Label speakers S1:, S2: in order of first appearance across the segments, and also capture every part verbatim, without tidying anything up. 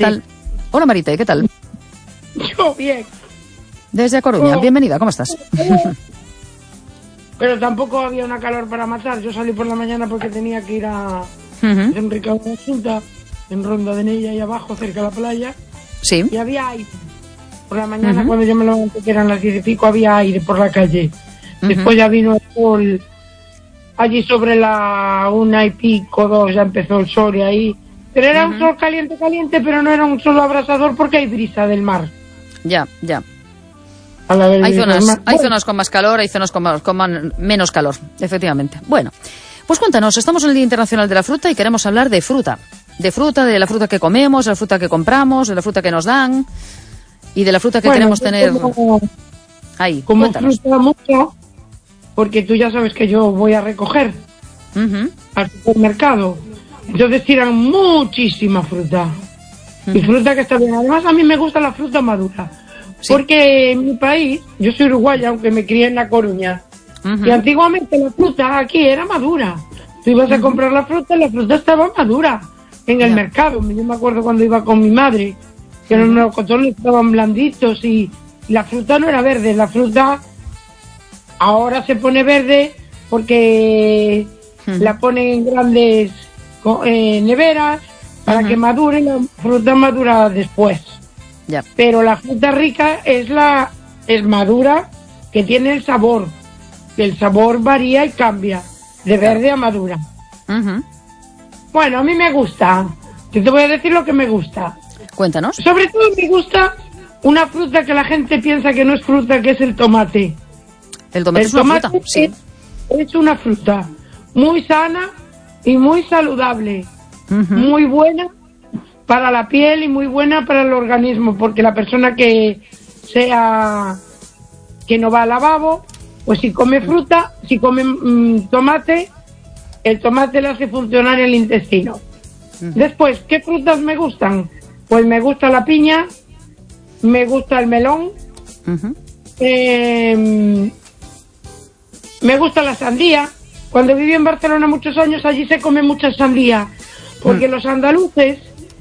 S1: tal? Hola Marité, ¿qué tal?
S2: Yo bien.
S1: Desde A Coruña, oh. Bienvenida, ¿cómo estás?
S2: Pero tampoco había una calor para matar. Yo salí por la mañana porque tenía que ir a uh-huh. Enrique a una junta en Ronda de Nella, ahí abajo, cerca de la playa.
S1: Sí.
S2: Y había aire. Por la mañana, uh-huh. cuando yo me levanté, que eran las diez y pico, había aire por la calle. Uh-huh. Después ya vino el sol. Allí sobre la una y pico, dos, ya empezó el sol y ahí. Pero era uh-huh. un sol caliente, caliente, pero no era un sol abrasador porque hay brisa del mar.
S1: Ya, ya. Hay zonas, hay bueno. zonas con más calor, hay zonas con, más, con más, menos calor, efectivamente. Bueno, pues cuéntanos, estamos en el Día Internacional de la Fruta y queremos hablar de fruta. De fruta, de la fruta que comemos, de la fruta que compramos, de la fruta que nos dan y de la fruta que bueno, queremos tener
S2: como,
S1: ahí.
S2: Como
S1: cuéntanos.
S2: Fruta mucho, porque tú ya sabes que yo voy a recoger uh-huh. al supermercado. Entonces tiran muchísima fruta. Uh-huh. Y fruta que está bien. Además, a mí me gusta la fruta madura. Sí. Porque en mi país, yo soy uruguaya, aunque me crié en La Coruña, uh-huh. y antiguamente la fruta aquí era madura. Tú ibas uh-huh. a comprar la fruta y la fruta estaba madura en el yeah. mercado. Yo me acuerdo cuando iba con mi madre, que uh-huh. los melocotones estaban blanditos y la fruta no era verde. La fruta ahora se pone verde porque uh-huh. la ponen en grandes eh, neveras para uh-huh. que madure, y la fruta madura después.
S1: Yeah.
S2: Pero la fruta rica es la es madura, que tiene el sabor. El sabor varía y cambia de verde a madura.
S1: Uh-huh.
S2: Bueno, a mí me gusta. Yo te voy a decir lo que me gusta.
S1: Cuéntanos.
S2: Sobre todo me gusta una fruta que la gente piensa que no es fruta, que es el tomate.
S1: El tomate
S2: el
S1: es una
S2: tomate
S1: fruta, sí.
S2: Es, es una fruta muy sana y muy saludable. Uh-huh. Muy buena para la piel y muy buena para el organismo, porque la persona que sea que no va al lavabo, pues si come fruta, si come mmm, tomate, el tomate le hace funcionar el intestino. Uh-huh. Después, ¿qué frutas me gustan? Pues me gusta la piña, me gusta el melón, uh-huh. eh, me gusta la sandía. Cuando viví en Barcelona muchos años, allí se come mucha sandía, porque uh-huh. los andaluces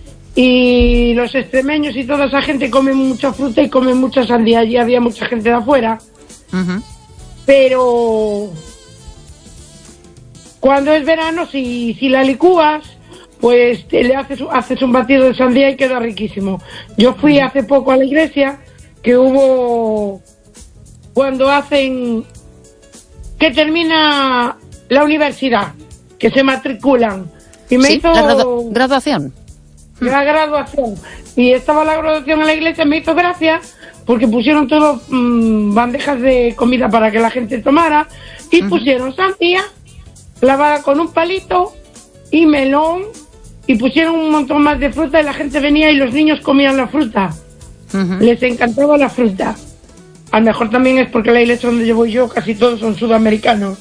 S2: y los extremeños y toda esa gente comen mucha fruta y comen mucha sandía. Allí había mucha gente de afuera. Uh-huh. Pero cuando es verano, si, si la licúas, pues te le haces, haces un batido de sandía y queda riquísimo. Yo fui uh-huh. hace poco a la iglesia, que hubo cuando hacen que termina la universidad, que se matriculan. Y me
S1: sí,
S2: hizo
S1: la gradu- graduación.
S2: La graduación. Y estaba la graduación en la iglesia, me hizo gracia, porque pusieron todo mmm, bandejas de comida para que la gente tomara, y uh-huh. pusieron sandía, lavada con un palito, y melón, y pusieron un montón más de fruta, y la gente venía y los niños comían la fruta. Uh-huh. Les encantaba la fruta. A lo mejor también es porque la iglesia donde yo voy yo, casi todos son sudamericanos.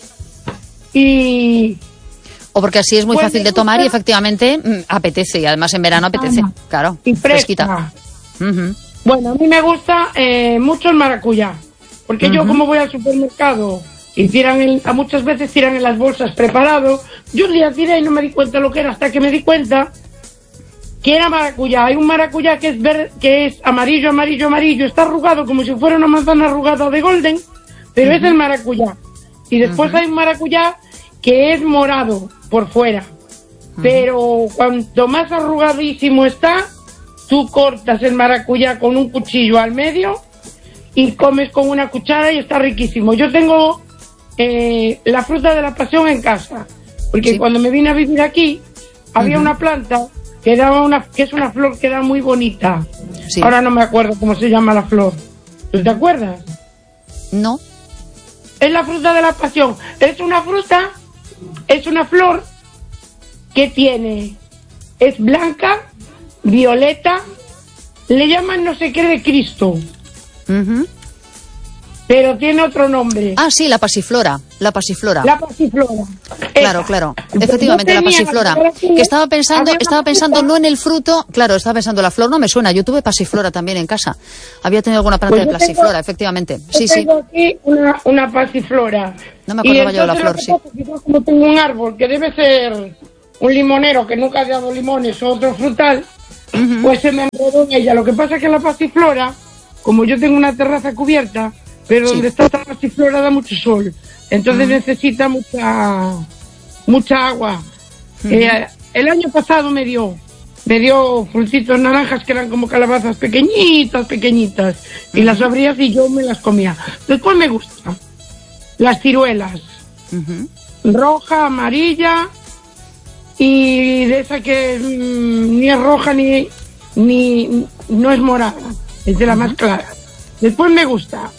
S2: Y...
S1: O porque así es muy pues fácil de tomar y efectivamente mmm, apetece, y además en verano apetece, ah, claro,
S2: y fresquita.
S1: Uh-huh.
S2: Bueno, a mí me gusta eh, mucho el maracuyá, porque uh-huh. yo como voy al supermercado y tiran el, a muchas veces tiran en las bolsas preparado, yo un día tiré y no me di cuenta lo que era, hasta que me di cuenta que era maracuyá. Hay un maracuyá que es ver, que es amarillo, amarillo, amarillo, está arrugado como si fuera una manzana arrugada de golden, pero uh-huh. es el maracuyá. Y después uh-huh. hay un maracuyá que es morado por fuera, uh-huh. pero cuanto más arrugadísimo está, tú cortas el maracuyá con un cuchillo al medio y comes con una cuchara y está riquísimo. Yo tengo eh, la fruta de la pasión en casa, porque sí. cuando me vine a vivir aquí había uh-huh. una planta que daba una, que es una flor que da muy bonita. Sí. Ahora no me acuerdo cómo se llama la flor. ¿Tú te acuerdas?
S1: No.
S2: Es la fruta de la pasión. Es una fruta, es una flor que tiene, es blanca, violeta, le llaman no sé qué de Cristo. Uh-huh. Pero tiene otro nombre.
S1: Ah, sí, la pasiflora, la pasiflora.
S2: La pasiflora.
S1: Claro,
S2: Esa.
S1: claro, efectivamente, la pasiflora. Que estaba pensando, estaba pensando no en el fruto, claro, estaba pensando la flor, no me suena, yo tuve pasiflora también en casa. Había tenido alguna planta pues de pasiflora, tengo, efectivamente. Sí,
S2: yo tengo
S1: sí.
S2: aquí una, una pasiflora.
S1: No me acordaba yo de la flor, sí.
S2: Yo como tengo un árbol que debe ser un limonero que nunca ha dado limones o otro frutal, uh-huh. pues se me enredó en ella. Lo que pasa es que la pasiflora, como yo tengo una terraza cubierta, pero sí. donde está esta pasiflora da mucho sol, entonces uh-huh. necesita mucha mucha agua. Uh-huh. Eh, el año pasado me dio me dio frutitos naranjas que eran como calabazas pequeñitas, pequeñitas, uh-huh. y las abrías y yo me las comía. Después me gustan las ciruelas, uh-huh. roja, amarilla, y de esa que mmm, ni es roja ni, ni no es morada, es de la uh-huh. más clara. Después me gusta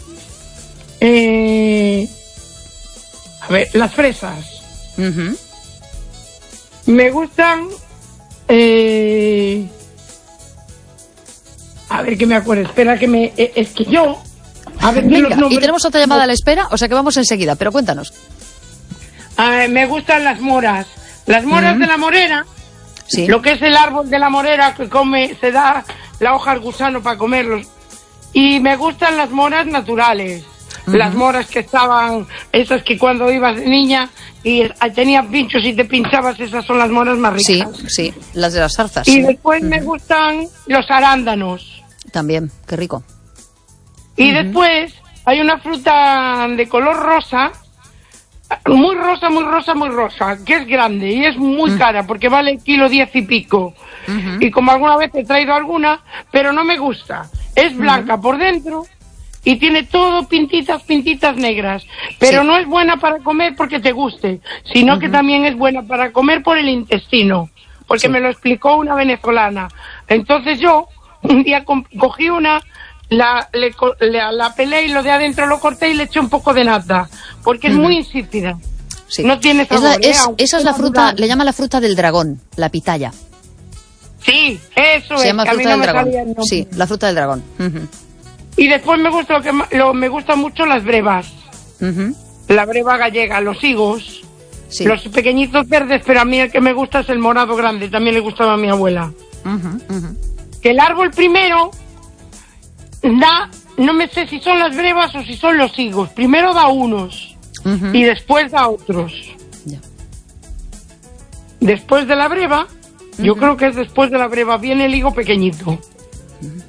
S2: eh, a ver, las fresas. Uh-huh. Me gustan eh, a ver que me acuerdo, espera que me eh, es que yo a ver,
S1: venga,
S2: los nombres...
S1: y tenemos otra llamada a la espera, o sea que vamos enseguida, pero cuéntanos.
S2: Uh, me gustan las moras. Las moras uh-huh. de la morera, sí. lo que es el árbol de la morera que come, se da la hoja al gusano para comerlos. Y me gustan las moras naturales. Uh-huh. Las moras que estaban, esas que cuando ibas de niña y tenían pinchos y te pinchabas, esas son las moras más ricas.
S1: Sí, sí, las de las zarzas.
S2: Y
S1: sí.
S2: después uh-huh. me gustan los arándanos.
S1: También, qué rico.
S2: Y uh-huh. después hay una fruta de color rosa, muy rosa, muy rosa, muy rosa, que es grande y es muy uh-huh. cara porque vale el kilo diez y pico. Uh-huh. Y como alguna vez he traído alguna, pero no me gusta. Es blanca uh-huh. por dentro y tiene todo pintitas, pintitas negras. Pero sí. no es buena para comer porque te guste, sino uh-huh. que también es buena para comer por el intestino, porque sí. me lo explicó una venezolana. Entonces yo un día co- cogí una... La, le, la, la pelé y lo de adentro lo corté y le eché un poco de nata, porque es uh-huh. muy insípida. Sí. No tiene sabor.
S1: Es la, es, ¿eh? Esa es la fruta, natural. Le llaman la fruta del dragón, la pitaya.
S2: Sí, eso
S1: Se
S2: es.
S1: Se llama fruta
S2: no
S1: del dragón. Sí, la fruta del dragón. Uh-huh.
S2: Y después me gusta lo que lo, me gustan mucho las brevas. Uh-huh. La breva gallega, los higos, sí. los pequeñitos verdes, pero a mí el que me gusta es el morado grande. También le gustaba a mi abuela. Uh-huh. Uh-huh. Que el árbol primero da, no me sé si son las brevas o si son los higos. Primero da unos uh-huh. y después da otros. Yeah. Después de la breva, uh-huh. yo creo que es después de la breva, viene el higo pequeñito. Uh-huh.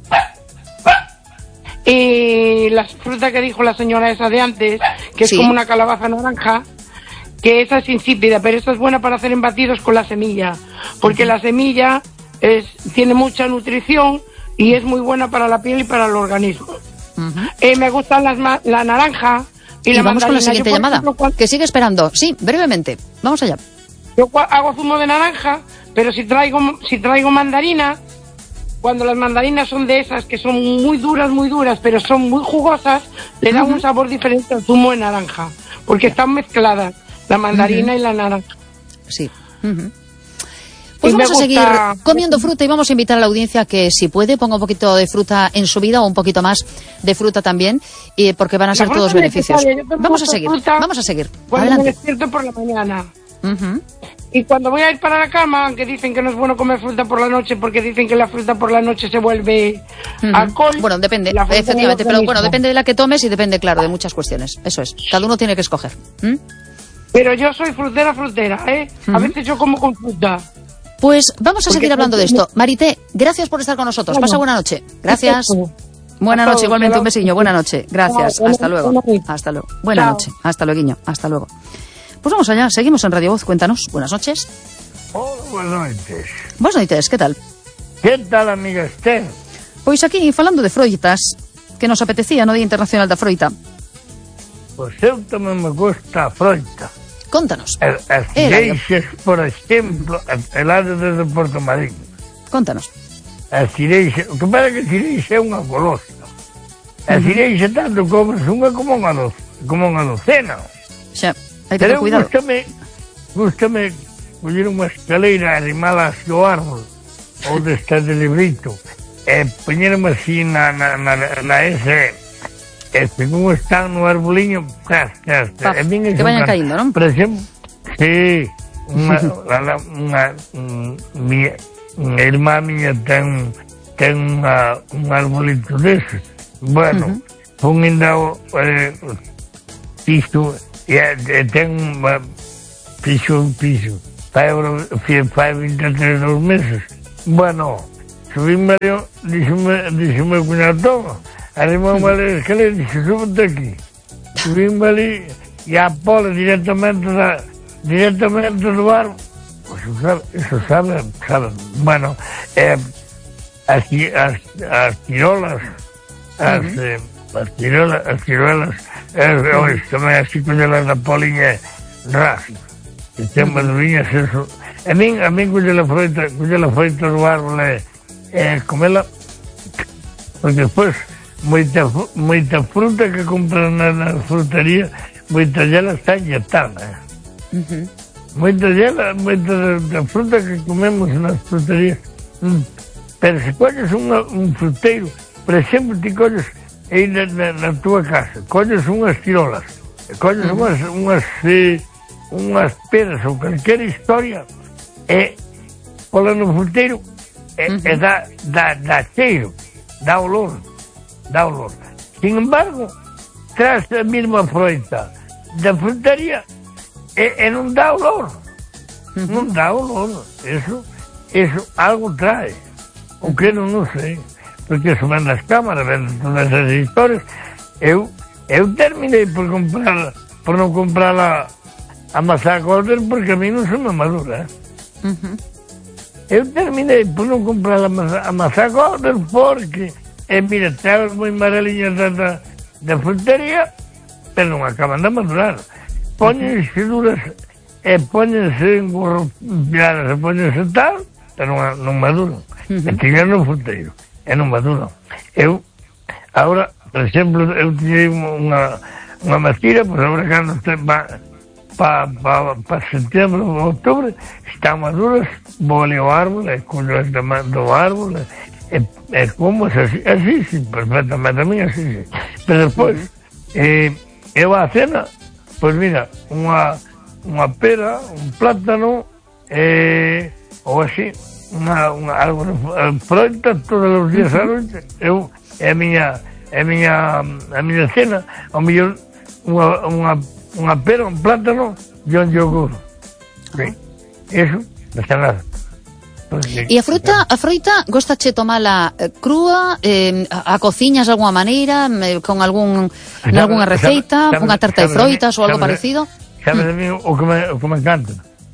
S2: Y la fruta que dijo la señora esa de antes, que es sí. como una calabaza naranja, que esa es insípida, pero esa es buena para hacer embatidos con la semilla, porque uh-huh. la semilla es, tiene mucha nutrición y es muy buena para la piel y para el organismo. Uh-huh. Eh, me gustan las ma- la naranja y, y la
S1: vamos
S2: mandarina.
S1: Con la siguiente
S2: yo,
S1: llamada,
S2: ejemplo, cuando...
S1: que sigue esperando. Sí, brevemente. Vamos allá.
S2: Yo hago zumo de naranja, pero si traigo si traigo mandarina, cuando las mandarinas son de esas que son muy duras, muy duras, pero son muy jugosas, le dan uh-huh. un sabor diferente al zumo de naranja, porque están mezcladas la mandarina uh-huh. y la naranja.
S1: Sí. Uh-huh. Pues y vamos a seguir comiendo fruta y vamos a invitar a la audiencia que si puede ponga un poquito de fruta en su vida o un poquito más de fruta también, y porque van a ser todos beneficios. Vamos a seguir, vamos a seguir.
S2: Cuando Adelante. Me despierto por la mañana. Uh-huh. Y cuando voy a ir para la cama, aunque dicen que no es bueno comer fruta por la noche porque dicen que la fruta por la noche se vuelve uh-huh. alcohol.
S1: Bueno, depende, efectivamente, pero bueno, depende de la que tomes y depende, claro, de muchas cuestiones. Eso es, cada uno tiene que escoger. ¿Mm?
S2: Pero yo soy frutera, frutera, ¿eh? Uh-huh. A veces yo como con fruta.
S1: Pues vamos a seguir hablando de esto. Marité, gracias por estar con nosotros. Bueno, pasa buena noche. Gracias. Buena noche, igualmente un besiño. Buena noche. Gracias. Hasta luego. Hasta luego. Buena noche. Hasta luego. Hasta luego. Pues vamos allá. Seguimos en Radio Voz. Cuéntanos. Buenas noches.
S3: Hola, buenas noches.
S1: Buenas noches. ¿Qué tal?
S3: ¿Qué tal, amiga Esther?
S1: Pois aquí, falando de froitas, que nos apetecía no Día Internacional da Froita.
S3: Pois eu tamén me gusta a froita.
S1: Contanos.
S3: As cireixas, por exemplo, el área desde Porto Marín.
S1: Contanos.
S3: As cireixas, o que pasa que a cireixa é unha golosa. A cireixa tanto comes unha como unha doce, como unha docena.
S1: Xa, hai que ter cuidado.
S3: Gústame, gústame coller unha escaleira, arrimala así ao árbol, ou desta de librito, e poñerme así na, na, na, na ese... Este, como están no arboliño, tras, tras,
S1: tras. Ah, que vayan caindo, non?
S3: Por exemplo, sí, unha, unha, unha, unha, unha irmá miña ten, ten unha, un arbolito deses. Bueno, uh-huh. pon ainda o eh, piso, e, e ten unha piso, piso, fai, fai vinte e tres dos meses. bueno, subíme, díxeme, díxeme o cuñado, arrimou mal a escalera, dixe, súbete aquí. Subíme ali, e a pola directamente da, directamente do árbol. Pois eso sabe, eso sabe, sabe. Bueno, eh, as, as, as tirolas, as, uh-huh. eh, as tirolas, as tirolas, eh, uh-huh. ois, tamén así collelas na poliña ras, e ten madurinhas, eso. A min, a min colle la froita, colle la froita do árbol e eh, comela, porque despois moita, moita fruta que compran na, na frutaría, moita dela está inyectada. Uh-huh. Moita dela, moita da fruta que comemos nas frutarías. Mm. Pero se colles unha, un fruteiro, por exemplo, ti colles aí na, na, na tua casa, colles unhas tirolas, colles uh-huh. unhas, unhas, eh, unhas peras ou calquera historia, e pola no fruteiro, e, uh-huh. e dá, dá, dá cheiro, dá olor, dá olor. Sin embargo, tras a mesma froita da frutaría, e, e non dá olor, uh-huh. non dá olor, eso, eso algo trae, o que non, non sei, porque eso ven nas cámaras, ven todas as historias. Eu, eu terminei por comprar, por non comprar a, a maçã Golden, porque a mí non se me madura, eh? Uh-huh. Eu terminei por non comprar a maçã, a maçã Golden, porque, eh, mira, traes moi amarelinhas da, da, da frutería, pero non acaban de madurar. Póñense duras, e póñense en gorro piadas, e póñense tal, pero non, non maduran. Uh-huh. E tiñan no fruteiro, e non maduran. Eu, agora, por exemplo, eu tiñei unha, unha matira, pois agora cando te va pa, pa, pa setembro ou outubro, están maduras, vou ali ao árbol, e collo as do árbol, e, e como así, así, sí, perfectamente, a mí así, sí. Pero despois, uh-huh. eh, eu a cena, pois mira, unha, unha pera, un plátano, eh, ou así, unha, unha algo de froita todos os días a noite, eu, é a miña, é a miña, a miña cena, ao mellor unha, unha, unha pera, un plátano e un yogur. Sí. Eso, non está nada.
S1: E a fruta, a froita, gostache tomala crúa, eh, a, a cociñas de alguma maneira, eh, con algún, en algunha receita, sabe, unha tarta de froitas ou algo parecido?
S3: Sabe de mí o que me, o que me encanta?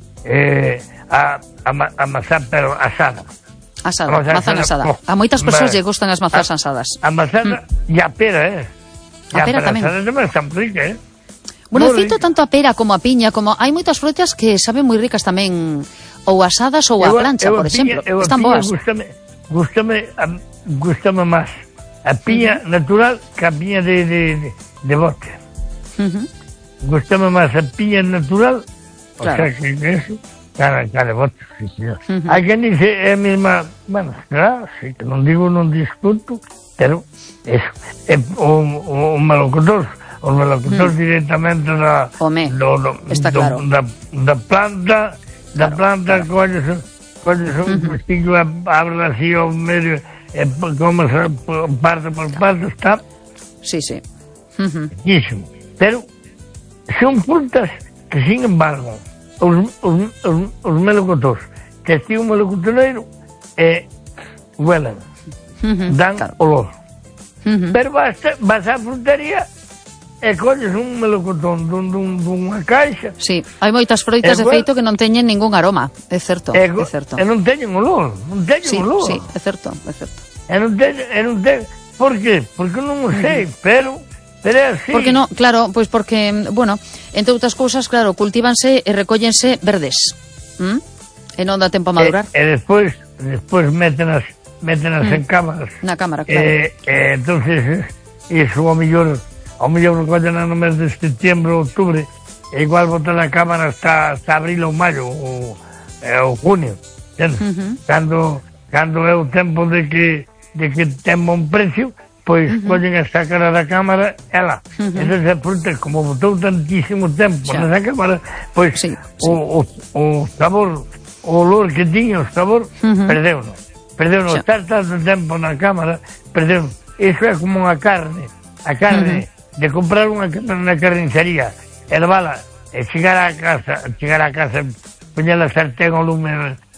S3: Eh, a, a, a mazá, pero asada.
S1: Asada, mazán asada. A moitas persoas lle gustan as mazás asadas.
S3: A mazada mm. e a pera, eh?
S1: A pera tamén.
S3: A pera tamén está rica, eh?
S1: Bueno, feito tanto a pera como a piña, como hai moitas frutas que saben moi ricas tamén, ou asadas ou a plancha, por exemplo. Están boas.
S3: Gústame, gústame, gústame máis a piña uh-huh. natural que a piña de, de, de, de bote. Uh-huh. Gústame máis a piña natural, claro. O sea, que eso, cara, cara de bote, sí, señor. Uh-huh. Hai quen dice, é a mesma, bueno, claro, sí, que non digo, non discuto, pero eso, é o, o, o melocotor, o melocotor uh-huh. directamente da, do, do,
S1: está
S3: do,
S1: claro.
S3: da, da planta, da claro, planta, claro. colles, colles un uh-huh. pestillo, abre así ao medio, e como se parte por parte, está.
S1: Sí, sí.
S3: Uh-huh. Muchísimo. Pero son frutas que, sin embargo, os, os, os, os melocotós, que estive un melocotoneiro, eh, huelen, uh-huh. dan claro. olor. Uh-huh. Pero vas, vas á frutería e colles un melocotón dun, dun, dunha caixa.
S1: Sí, hai moitas froitas de feito que non teñen ningún aroma, é certo,
S3: é,
S1: é certo.
S3: E non teñen olor, non teñen
S1: sí,
S3: olor.
S1: Sí, é certo, é certo.
S3: E non teñen, e non teñen, por qué? Porque non o sei, uh-huh. pero, pero é así.
S1: Porque non, claro, pois porque, bueno, entre outras cousas, claro, cultívanse e recóllense verdes, ¿Mm? e non dá tempo a madurar.
S3: E, e despois, despois métenas, métenas mm. en cámaras.
S1: Na cámara, claro.
S3: E, e entonces, iso ao mellor, ao mellor recollen no mes de setembro, outubro, e igual botar na cámara hasta, hasta abril ou maio, ou, ou junio, entende? Uh-huh. Cando, cando é o tempo de que, de que ten bon precio, pois uh-huh. collen a sacar da cámara, ela. Uh-huh. Entón, a fruta, como botou tantísimo tempo xa. Nesa cámara, pois
S1: sí, sí.
S3: O, o, o sabor, o olor que tiña, o sabor, uh-huh. perdeu-no. Perdeu-no. Estar tanto tempo na cámara, perdeu-no. Iso é como unha carne. A carne, uh-huh. de comprar unha carne na carnicería, hervala, e chegar á casa, chegar á casa, poñer a sartén ao lume,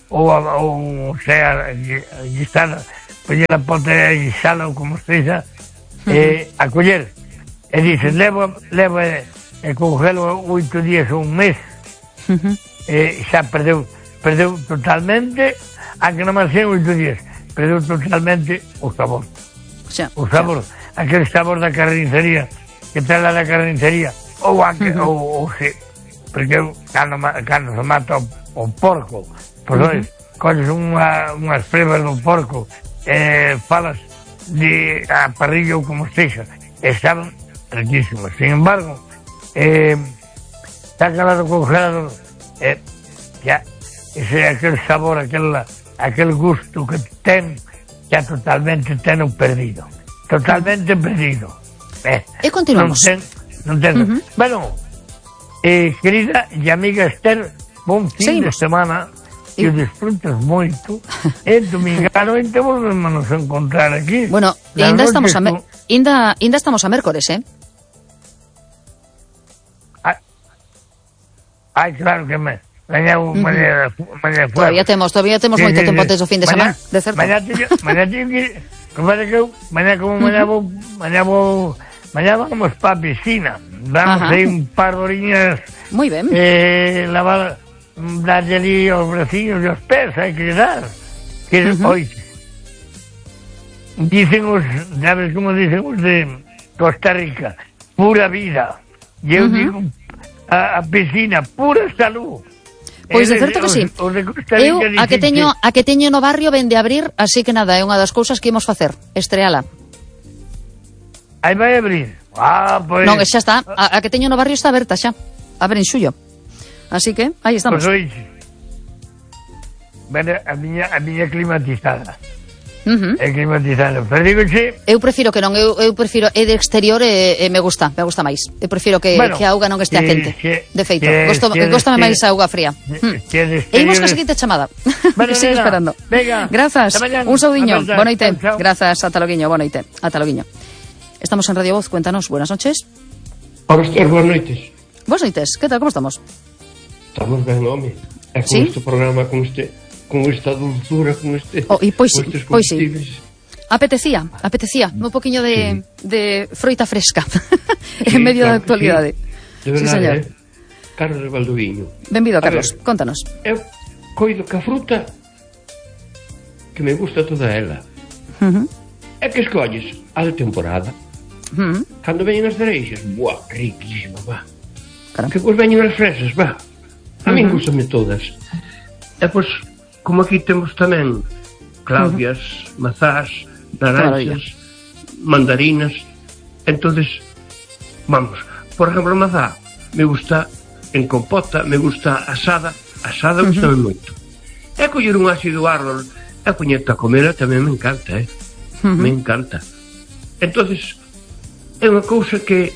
S3: ou, ou sea, guisada, poñer a pota e guisala ou como seja, uh-huh. e a coller. E dice, levo, levo e, e congelo oito días ou un mes, uh-huh. e xa perdeu, perdeu totalmente, aunque non máis sean oito días, perdeu totalmente o sabor.
S1: Xa,
S3: o sabor, xa. Aquel sabor da carnicería, que trae da carnicería, ou aunque, uh-huh. ou, ou se, porque cando, cando se mata o, o porco, pois uh-huh. colles unha, unhas prebas do porco, e eh, falas de a parrilla ou como sexa, estaban riquísimas. Sin embargo, eh, sácala do congelador, eh, ya, ese, aquel sabor, aquel, aquel gusto que ten, ya totalmente ten o perdido. Totalmente perdido. Eh,
S1: e continuamos.
S3: Non ten, non ten. Uh-huh. Bueno, eh, querida e amiga Esther, bon fin Seguimos. de semana, que o disfrutes moito, e domingano e te volvemos a encontrar aquí.
S1: Bueno, ainda estamos a, me... ainda, ainda estamos a mércores, eh?
S3: Ai, claro que me... Mañá, uh-huh. mañá, mañá
S1: todavía temos, todavía temos sí, moito sí, tempo antes do fin de semana, de certo.
S3: Mañá teño, mañá teño que... Compadre que eu, mañá como mañá vou, mañá vou, mañá vamos pa piscina. Vamos aí un par de horiñas.
S1: Moi ben.
S3: Eh, lavar, darlle ali aos braciños e aos pés, hai que dar. Que, uh-huh. Oi, dicen os, sabes como dicen os de Costa Rica, pura vida. E eu uh-huh. digo, a, a piscina, pura salud.
S1: Pois de certo que sí. Eu a que teño a que teño no barrio vende a abrir, así que nada, é unha das cousas que imos facer, estreala.
S3: Aí vai abrir. Ah, pois.
S1: Non, xa está, a, a que teño no barrio está aberta xa. Abre en xullo. Así que aí estamos.
S3: Pois oixe. Vene a miña a miña climatizada.
S1: Uh-huh.
S3: É climatizada. Pero digo che,
S1: eu prefiro que non, eu, eu prefiro é de exterior e, e me gusta, me gusta máis. Eu prefiro que, bueno, que a auga non estea quente. Que, de feito, que, gosto, que, gostame máis a auga fría. Que, e imos ca seguinte chamada. Bueno, que sigo esperando. Venga. Grazas. Un saudiño. Boa noite. Grazas, ata loguiño. Boa noite. Ata loguiño. Estamos en Radio Voz, cuéntanos. Buenas noches.
S4: Hola, Esther, boas noites.
S1: Boas noites. Que tal, como estamos?
S4: Estamos ben, home. E con ¿Sí? este programa, con este... con esta dulzura, con este...
S1: Oh, e pois sí, pois sí. Apetecía, apetecía un poquinho de, sí. de froita fresca sí, en medio claro, da actualidade.
S4: Sí. De verdade, sí, señor. Eh? Carlos de Valdoviño.
S1: Benvido, Carlos, ver, contanos.
S4: Eu coido que a fruta que me gusta toda ela.
S1: Uh-huh.
S4: É que escolles a de temporada.
S1: Uh-huh.
S4: Cando veñen as cereixas, buah, riquísima, va. Claro. Que pois veñen as fresas, va. A uh-huh. min gustame todas. E pois... como aquí temos tamén claudias, uh-huh. mazás, naranxas, mandarinas, entonces vamos, por exemplo, mazá me gusta en compota, me gusta asada, asada uh-huh. gusta moito. E coller un ácido árbol e poñerte a comer tamén me encanta, eh? Uh-huh. Me encanta. Entonces é unha cousa que,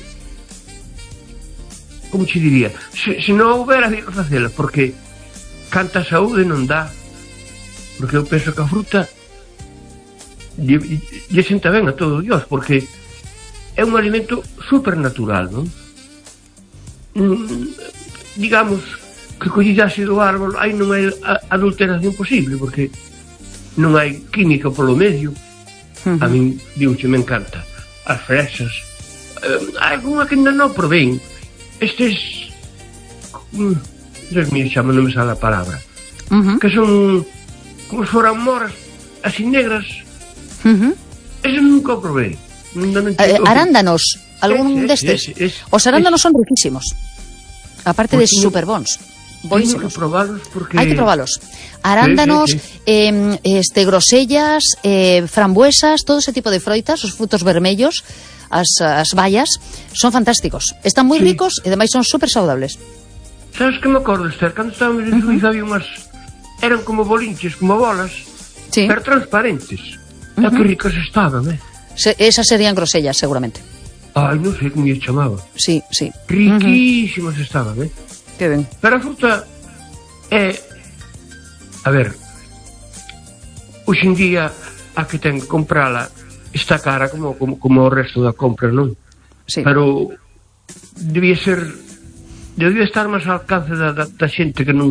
S4: como che diría, se, se non houbera de facela, porque canta saúde non dá. Porque eu penso que a fruta lle, lle senta ben a todo Dios, porque é un alimento supernatural, non? Mm, digamos que collidase do árbol aí non hai adulteración posible, porque non hai química polo medio. Uh-huh. A min, digo, me encanta as fresas, eh, hai unha que non provén, estes mm, Dios mío, xa non me sale a palabra, uh-huh. que son como se foran moras, así negras.
S1: Uh-huh.
S4: Eso nunca o probei.
S1: Eh, arándanos, algún destes. Es, es, es, Os arándanos es, son riquísimos. Aparte pues de no, super bons. Boísimos.
S4: Tengo que probalos porque...
S1: Hai que probalos. Arándanos, sí, sí, sí. Eh, este, grosellas, eh, frambuesas, todo ese tipo de froitas, os frutos vermellos, as, as bayas, son fantásticos. Están moi sí. ricos e ademais son super saudables.
S4: Sabes que me acordo, Esther? Cando estábamos en Suiza uh-huh. había unhas... eran como bolinches, como bolas, sí. pero transparentes. Uh-huh. E que ricas estaban, eh?
S1: Se, esas serían grosellas, seguramente.
S4: Ai, non sei como lle chamaba.
S1: Sí, sí.
S4: Riquísimas uh-huh. estaban, eh?
S1: Que ben.
S4: Pero a fruta é... A ver, hoxe en día a que ten que comprala está cara como, como, como o resto da compra, non?
S1: Sí.
S4: Pero debía ser... debía estar máis ao alcance da, da, da xente que non, que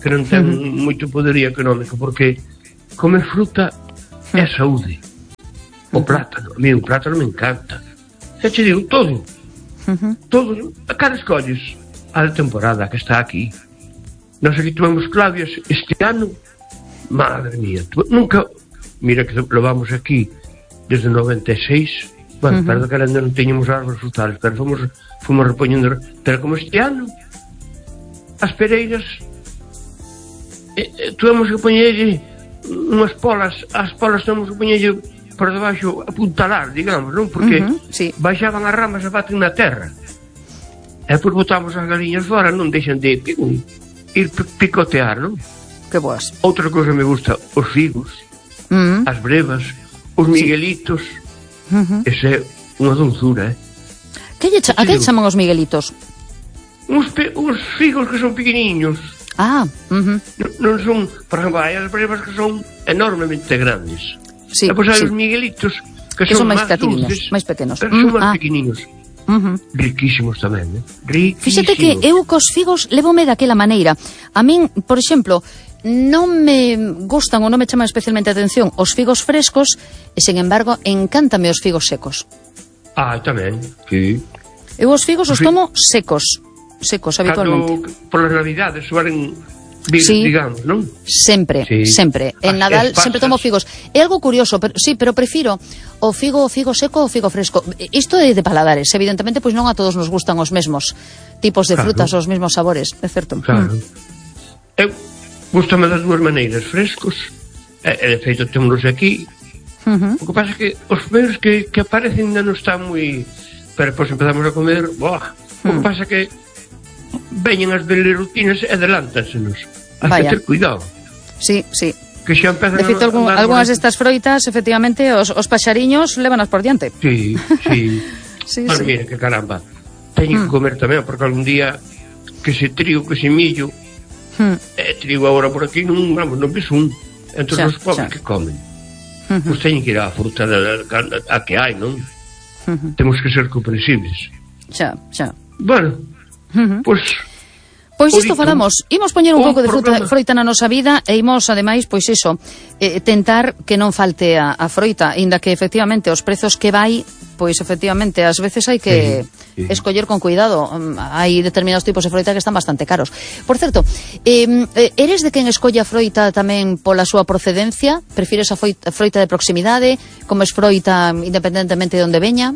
S4: que non ten uh-huh. moito poderío económico, porque comer fruta uh-huh. é saúde. O plátano, a mí o plátano me encanta. Xa che digo, todo. Uh-huh. Todo, a cada escolles a de temporada que está aquí. Nós aquí tomamos clavias este ano, madre mía, tu, nunca, mira que lo vamos aquí desde noventa e seis, bueno, uh-huh. perdón que ainda non teñamos árboles frutales, pero fomos, fomos repoñendo, pero como este ano, as pereiras, eh, eh, tuvemos que poñerlle unhas polas, as polas tuvemos que poñerlle por debaixo apuntalar, digamos, non? Porque uh-huh, sí. baixaban as ramas e baten na terra. E depois botamos as galiñas fora, non deixan de picum, ir picotear, non?
S1: Que boas.
S4: Outra cousa me gusta, os figos, uh-huh. as brevas, os miguelitos. Sí. Uh-huh. Ese é unha dulzura, eh?
S1: Que lle cha- a que chaman os miguelitos?
S4: Uns, pe- uns figos que son pequeniños.
S1: Ah, uh-huh.
S4: non, non son, por exemplo, hai as brevas que son enormemente grandes.
S1: Sí,
S4: e pois hai
S1: sí.
S4: os miguelitos que,
S1: que son,
S4: son
S1: máis
S4: máis
S1: catilinos,
S4: dulces,
S1: máis pequenos.
S4: Pero son
S1: mm,
S4: máis
S1: ah.
S4: pequeninos.
S1: Uh-huh.
S4: Riquísimos tamén, eh? Riquísimos.
S1: Fíxate que eu cos figos levome daquela maneira. A min, por exemplo, non me gustan ou non me chaman especialmente a atención os figos frescos e, sen embargo, encántame os figos secos.
S4: Ah, tamén, sí.
S1: Eu os figos os tomo secos, secos habitualmente.
S4: Cando, polas navidades suelen vir,
S1: sí.
S4: digamos, non?
S1: Sempre,
S4: sí.
S1: sempre. En
S4: As
S1: Nadal
S4: espasas.
S1: sempre tomo figos. É algo curioso, pero sí, pero prefiro o figo o figo seco ou figo fresco. Isto é de paladares, evidentemente, pois non a todos nos gustan os mesmos tipos de claro. frutas, os mesmos sabores, é certo.
S4: Claro.
S1: Mm.
S4: Eu gustame das dúas maneiras, frescos, e, e de feito témonos aquí. Uh-huh. O que pasa é que os primeiros que, que aparecen ainda non están moi... Pero, pois, empezamos a comer, boah, o que pasa é que veñen as belerutinas e adelántansenos. Has que ter cuidado.
S1: Sí, sí.
S4: Que xa empezan
S1: de feito, algún, algunhas destas froitas, efectivamente, os, os paxariños levanas por diante.
S4: Sí, sí.
S1: sí,
S4: Mas
S1: sí.
S4: mira, que caramba, teño mm. que comer tamén, porque algún día que se trigo, que se millo, mm. eh, trigo agora por aquí, non, vamos, non ves un. Entón, os pobres que comen. Uh-huh. Pois teñen que ir á fruta a, a, a que hai, non? Uh-huh. Temos que ser comprensibles.
S1: Xa, xa.
S4: Bueno, uh-huh. pois...
S1: Pois isto falamos, imos poñer un, un pouco de fruta,
S4: programa.
S1: froita na nosa vida e imos, ademais, pois iso, eh, tentar que non falte a, a froita, inda que efectivamente os prezos que vai, pois efectivamente, ás veces hai que sí, sí. escoller con cuidado. Hai determinados tipos de froita que están bastante caros. Por certo, eh, eres de quen escolle a froita tamén pola súa procedencia? Prefires a froita, froita de proximidade? Comes froita independentemente de onde veña?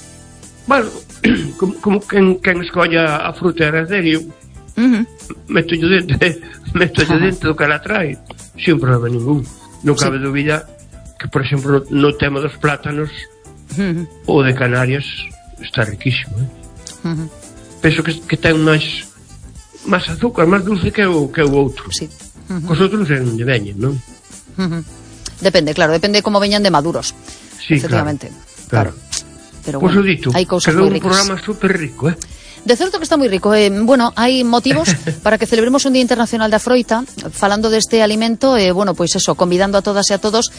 S4: Bueno, como, como quen, quen escolla a fruta herederio, Uh-huh. meto yo dentro meto yo dentro do que la trae sin problema ningún, non cabe sí. dúbida que, por exemplo, no tema dos plátanos uh-huh. o de Canarias está riquísimo, eh? uh-huh. penso que, que ten máis máis azúcar, máis dulce que o, que o outro
S1: sí. uh-huh.
S4: cos outros non sei onde veñen, non?
S1: Uh-huh. Depende, claro, depende como veñan de maduros sí, efectivamente claro, claro. claro. Pero
S4: pois
S1: bueno,
S4: o dito,
S1: hai cousas
S4: quedou
S1: moi
S4: un
S1: ricas.
S4: programa super rico, eh?
S1: De certo que está moi rico. Eh, bueno, hai motivos para que celebremos un Día Internacional da Froita, falando deste alimento, e, eh, bueno, pois eso, convidando a todas e a todos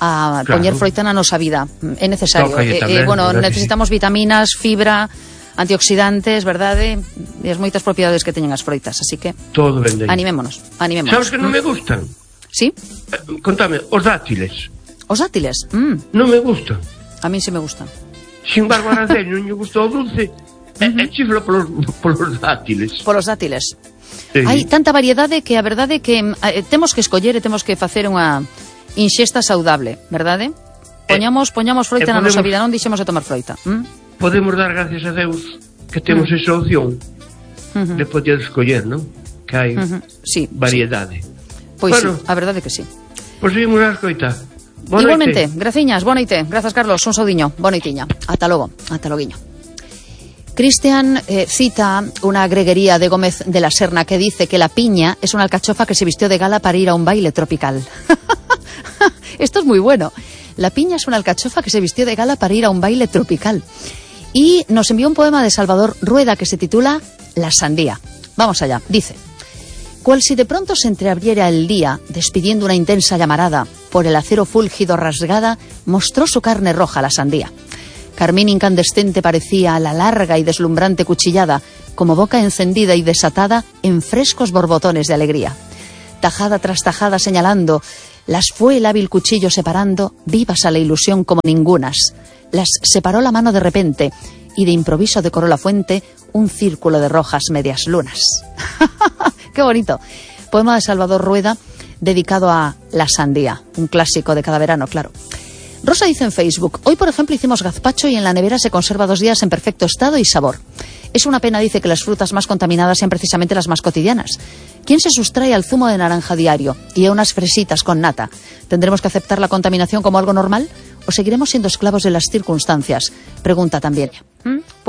S1: a claro. poñer froita na nosa vida. É necesario. Eh, eh, bueno, necesitamos vitaminas, fibra, antioxidantes, verdade? E as moitas propiedades que teñen as froitas, así que
S4: todo ben
S1: animémonos, animémonos.
S4: Sabes que non me gustan?
S1: Sí?
S4: Eh, contame, os dátiles.
S1: Os dátiles? Mm.
S4: Non me gustan.
S1: A min sí me gustan.
S4: Sin embargo, a Araceli non lle gustou o dulce. Uh-huh. E, e chiflo polos, polos dátiles.
S1: Polos dátiles.
S4: Sí.
S1: Hai tanta variedade que a verdade que eh, temos que escoller e temos que facer unha inxesta saudable, verdade? Poñamos, poñamos froita eh, podemos, na nosa vida, non deixemos de tomar froita. ¿Mm?
S4: Podemos dar gracias a Deus que temos uh-huh. esa opción uh-huh. de poder escoller, non? Que hai uh-huh. sí, variedade.
S1: Sí. Pois bueno, sí, a verdade que sí.
S4: Pois seguimos a escoita. Boa
S1: Igualmente,
S4: noite.
S1: graciñas, boa noite. Grazas, Carlos, un saudiño, boa noitiña. Ata logo, ata loguiño. Cristian eh, cita una greguería de Gómez de la Serna que dice que la piña es una alcachofa que se vistió de gala para ir a un baile tropical. Esto es muy bueno. La piña es una alcachofa que se vistió de gala para ir a un baile tropical. Y nos envió un poema de Salvador Rueda que se titula La sandía. Vamos allá. Dice: cual si de pronto se entreabriera el día, despidiendo una intensa llamarada, por el acero fúlgido rasgada, mostró su carne roja la sandía. Carmín incandescente parecía la larga y deslumbrante cuchillada, como boca encendida y desatada en frescos borbotones de alegría. tajada tras tajada señalando, las fue el hábil cuchillo separando, vivas a la ilusión como ningunas. Las separó la mano de repente, y de improviso decoró la fuente un círculo de rojas medias lunas. ¡Qué bonito! Poema de Salvador Rueda, dedicado a la sandía, un clásico de cada verano, claro. Rosa dice en Facebook, hoy por ejemplo hicimos gazpacho y en la nevera se conserva dos días en perfecto estado y sabor. Es una pena, dice, que las frutas más contaminadas sean precisamente las más cotidianas. ¿Quién se sustrae al zumo de naranja diario y a unas fresitas con nata? ¿Tendremos que aceptar la contaminación como algo normal o seguiremos siendo esclavos de las circunstancias? Pregunta también. ¿Mm?